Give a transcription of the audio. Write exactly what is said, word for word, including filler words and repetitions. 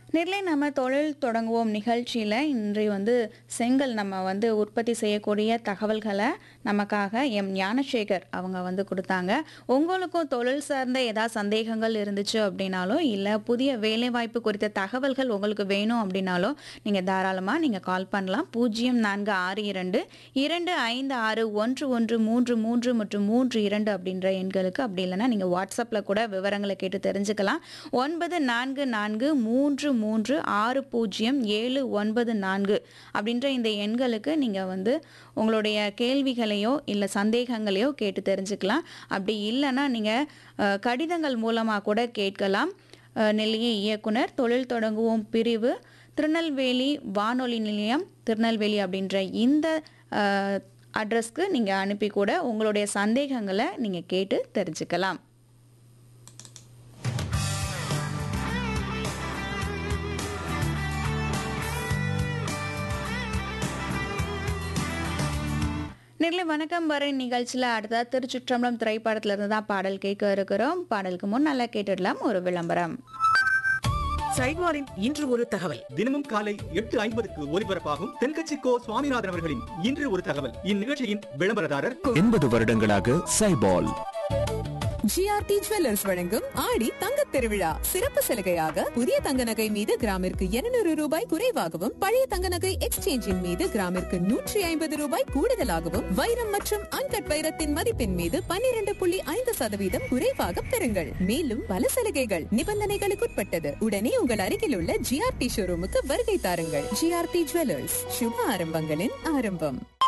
நேர்ல நம்ம தொழில் தொடங்குவோம் நிகழ்ச்சியில் இன்றைய வந்து செங்கல் நம்ம வந்து உற்பத்தி செய்யக்கூடிய தகவல்களை நமக்காக எம் ஞானசேகர் அவங்க வந்து கொடுத்தாங்க. உங்களுக்கும் தொழில் சார்ந்த ஏதாவது சந்தேகங்கள் இருந்துச்சு அப்படின்னாலும் இல்லை புதிய வேலைவாய்ப்பு குறித்த தகவல்கள் உங்களுக்கு வேணும் அப்படின்னாலும் நீங்கள் தாராளமாக நீங்கள் கால் பண்ணலாம். பூஜ்ஜியம் நான்கு ஆறு இரண்டு இரண்டு ஐந்து ஆறு ஒன்று ஒன்று மூன்று மூன்று மற்றும் மூன்று இரண்டு அப்படின்ற எண்களுக்கு, அப்படி இல்லைன்னா நீங்கள் வாட்ஸ்அப்பில் கூட விவரங்களை கேட்டு தெரிஞ்சுக்கலாம். ஒன்பது நான்கு நான்கு மூன்று மூன்று ஆறு பூஜ்ஜியம் ஏழு ஒன்பது நான்கு அப்படின்ற இந்த எண்களுக்கு நீங்கள் வந்து உங்களுடைய கேள்விகளையோ இல்லை சந்தேகங்களையோ கேட்டு தெரிஞ்சுக்கலாம். அப்படி இல்லைன்னா நீங்கள் கடிதங்கள் மூலமாக கூட கேட்கலாம். நிலைய இயக்குனர், தொழில் தொடங்குவோம் பிரிவு, திருநெல்வேலி வானொலி நிலையம், திருநெல்வேலி அப்படின்ற இந்த அட்ரஸ்க்கு நீங்கள் அனுப்பி கூட உங்களுடைய சந்தேகங்களை நீங்கள் கேட்டு தெரிஞ்சுக்கலாம். நேர்ல வணக்கம் வர நிகழ்ச்சியில் அடுத்த திருச்சிற்றம்பலம் திரைப்படத்துல இருந்து தான் பாடல் கேட்க இருக்கிறோம். பாடலுக்கு முன் நல்லா கேட்டுடலாம் ஒரு விளம்பரம். சைட்வாரின் இன்று ஒரு தகவல். தினமும் காலை எட்டு ஐம்பதுக்கு ஒலிபரப்பாகும் தென்கட்சி கோ சுவாமிநாதன் அவர்களின் இன்று ஒரு தகவல். இந்நிகழ்ச்சியின் விளம்பரதாரர் எண்பது வருடங்களாக சைபால். ஜிஆர்டி ஜுவல்லர்ஸ் வழங்கும் ஆடி தங்க திருவிழா சிறப்பு சலுகையாக புதிய தங்க நகை மீது கிராமிற்கு இருநூறு ரூபாய் குறைவாகவும், பழைய தங்க நகை எக்ஸ்சேஞ்சின் மீது கிராமிற்கு நூற்றி ஐம்பது ரூபாய் கூடுதலாகவும், வைரம் மற்றும் அன்கட் வைரத்தின் மதிப்பின் மீது பன்னிரண்டு புள்ளி ஐந்து சதவீதம் குறைவாக பெறுங்கள். மேலும் பல சலுகைகள் நிபந்தனைகளுக்குட்பட்டது. உடனே உங்கள் அருகில் உள்ள ஜிஆர்டி ஷோரூமுக்கு வருகை தாருங்கள். ஜிஆர்டி ஜுவல்லர்ஸ், சுப ஆரம்பங்களின் ஆரம்பம்.